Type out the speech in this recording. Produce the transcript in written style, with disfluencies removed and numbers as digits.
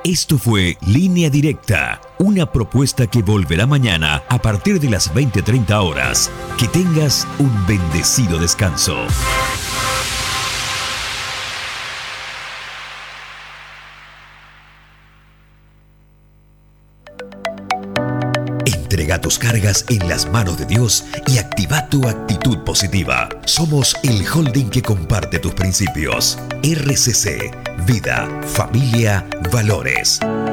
Esto fue Línea Directa, una propuesta que volverá mañana a partir de las 20:30 horas. Que tengas un bendecido descanso. Entrega tus cargas en las manos de Dios y activa tu actitud positiva. Somos el holding que comparte tus principios. RCC, Vida, Familia, Valores.